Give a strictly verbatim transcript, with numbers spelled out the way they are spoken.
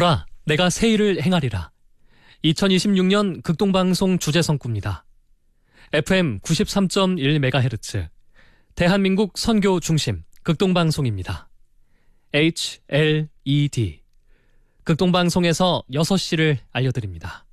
보라, 내가 새 일을 행하리라. 이천이십육 년 극동방송 주제성구입니다. 에프엠 구십삼 점 일 메가헤르츠, 대한민국 선교 중심 극동방송입니다. 에이치 엘 이 디, 극동방송에서 여섯 시를 알려드립니다.